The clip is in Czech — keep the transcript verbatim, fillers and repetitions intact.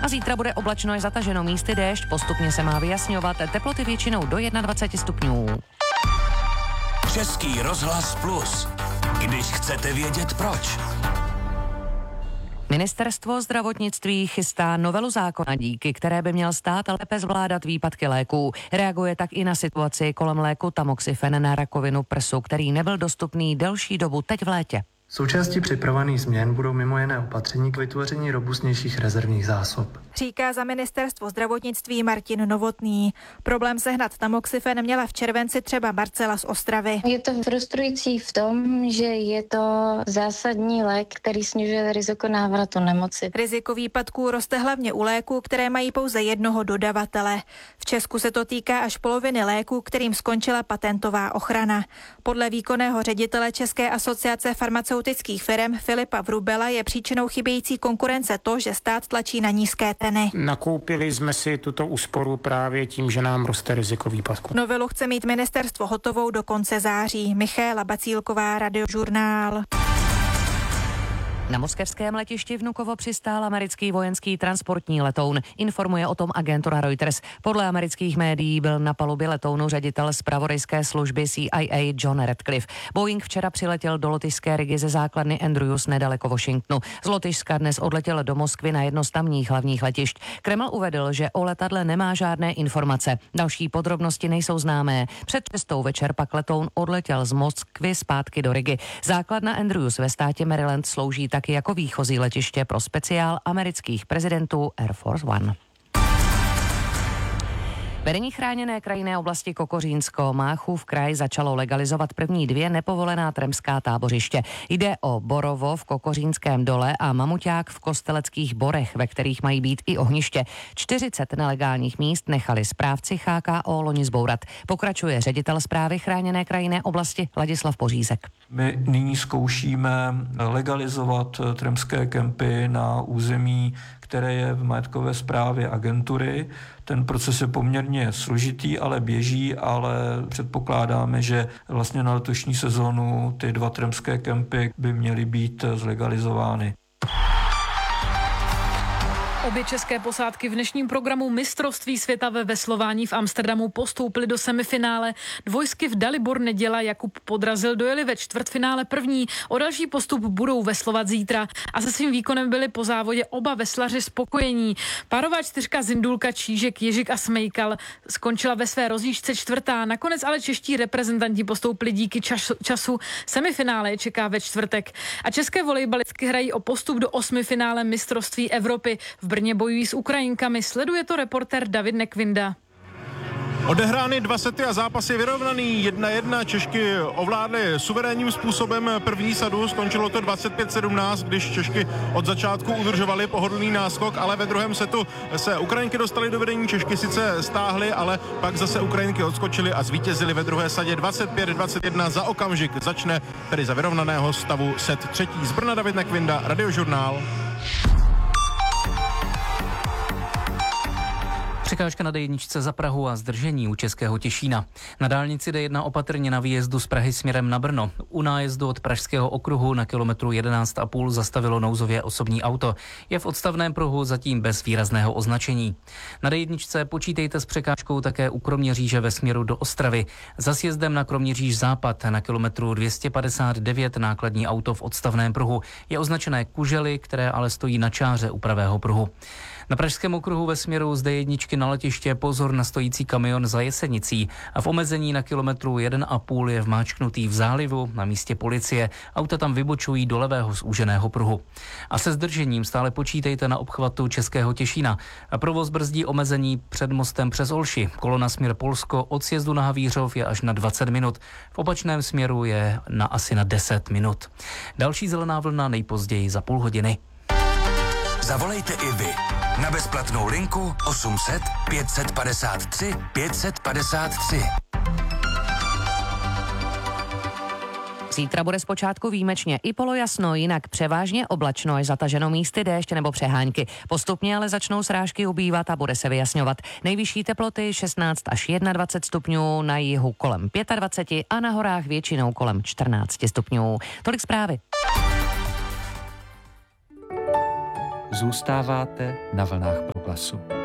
A zítra bude oblačno, je zataženo, místy déšť, postupně se má vyjasňovat, teploty většinou do dvacet jedna stupňů. Český rozhlas Plus. Když chcete vědět proč. Ministerstvo zdravotnictví chystá novelu zákona, díky které by měl stát lépe zvládat výpadky léků. Reaguje tak i na situaci kolem léku tamoxifen na rakovinu prsu, který nebyl dostupný delší dobu teď v létě. Součástí připravovaných změn budou mimo jiné opatření k vytvoření robustnějších rezervních zásob. Říká za ministerstvo zdravotnictví Martin Novotný. Problém sehnat tamoxifen měla v červenci třeba Marcela z Ostravy. Je to frustrující v tom, že je to zásadní lék, který snižuje riziko návratu nemoci. Riziko výpadků roste hlavně u léků, které mají pouze jednoho dodavatele. V Česku se to týká až poloviny léků, kterým skončila patentová ochrana. Podle výkonného ředitele České asociace farmaceutických firem Filipa Vrubela je příčinou chybějící konkurence to, že stát tlačí na nízké ceny. Nakoupili jsme si tuto úsporu právě tím, že nám roste riziko výpadku. Novelu chce mít ministerstvo hotovou do konce září. Michaela Bacílková, Radiožurnál. Na moskevském letišti Vnukovo přistál americký vojenský transportní letoun. Informuje o tom agentura Reuters. Podle amerických médií byl na palubě letounu ředitel zpravodajské služby C I A John Radcliffe. Boeing včera přiletěl do lotyšské Rigy ze základny Andrews nedaleko Washingtonu. Z Lotyšska dnes odletěl do Moskvy na jedno z tamních hlavních letišť. Kreml uvedl, že o letadle nemá žádné informace. Další podrobnosti nejsou známé. Před cestou večer pak letoun odletěl z Moskvy zpátky do Rigy. Základna Andrews ve státě Maryland slouží taky jako výchozí letiště pro speciál amerických prezidentů Air Force One. Vedení chráněné krajinné oblasti Kokořínsko Máchův kraj začalo legalizovat první dvě nepovolená tremská tábořiště. Jde o Borovo v Kokořínském dole a Mamuťák v Kosteleckých Borech, ve kterých mají být i ohniště. čtyřicet nelegálních míst nechali správci H K O loni zbourat. Pokračuje ředitel správy chráněné krajinné oblasti Ladislav Pořízek. My nyní zkoušíme legalizovat tremské kempy na území, které je v majetkové správě agentury. Ten proces je poměrně složitý, ale běží, ale předpokládáme, že vlastně na letošní sezónu ty dva tremské kempy by měly být zlegalizovány. Obě české posádky v dnešním programu mistrovství světa ve veslování v Amsterdamu postoupily do semifinále. Dvojsky v Dalibor Neděla Jakub Podrazil dojeli ve čtvrtfinále první. O další postup budou veslovat zítra. A se svým výkonem byli po závodě oba veslaři spokojení. Párová čtyřka Zindulka, Čížek, Ježik a Smejkal skončila ve své rozjížďce čtvrtá. Nakonec ale čeští reprezentanti postoupili díky času. času. Semifinále je čeká ve čtvrtek. A české volejbalistky hrají o postup do osmifinále mistrovství Evropy. V Brně bojují s Ukrajinkami. Sleduje to reportér David Nekvinda. Odehrány dva sety a zápas je vyrovnaný. jedna jedna. Češky ovládly suverénním způsobem první sadu. Skončilo to dvacet pět sedmnáct, když Češky od začátku udržovaly pohodlný náskok, ale ve druhém setu se Ukrajinky dostaly do vedení. Češky sice stáhly, ale pak zase Ukrajinky odskočily a zvítězily ve druhé sadě dvacet pět dvacet jedna. Za okamžik začne tedy za vyrovnaného stavu set třetí. Z Brna David Nekvinda, Radiožurnál. Překážka na D jedna za Prahu a zdržení u Českého Těšína. Na dálnici D jedna opatrně na výjezdu z Prahy směrem na Brno. U nájezdu od Pražského okruhu na kilometru jedenáct a půl zastavilo nouzově osobní auto. Je v odstavném pruhu zatím bez výrazného označení. Na D jedna počítejte s překážkou také u Kroměříže ve směru do Ostravy. Za sjezdem na Kroměříž západ na kilometru dvě stě padesát devět nákladní auto v odstavném pruhu. Je označené kužely, které ale stojí na čáře u pravého pruhu. Na Pražském okruhu ve směru z D jedna na letiště pozor na stojící kamion za Jesenicí a v omezení na kilometru jeden a půl je vmáčknutý v zálivu na místě policie. Auta tam vybočují do levého zúženého pruhu. A se zdržením stále počítejte na obchvatu Českého Těšína. A provoz brzdí omezení před mostem přes Olši. Kolona směr Polsko od sjezdu na Havířov je až na dvacet minut. V opačném směru je na asi na deset minut. Další zelená vlna nejpozději za půl hodiny. Zavolejte i vy na bezplatnou linku osm set pět set padesát tři pět set padesát tři. Zítra bude zpočátku výjimečně i polojasno, jinak převážně oblačno, až zataženo místy déšť nebo přehánky. Postupně ale začnou srážky ubývat a bude se vyjasňovat. Nejvyšší teploty šestnáct až dvacet jedna stupňů, na jihu kolem dvacet pět a na horách většinou kolem čtrnáct stupňů. Tolik zprávy. Zůstáváte na vlnách Proglasu.